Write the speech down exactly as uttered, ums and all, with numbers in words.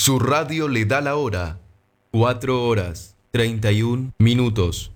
Su radio le da la hora. Cuatro horas, treinta y un minutos.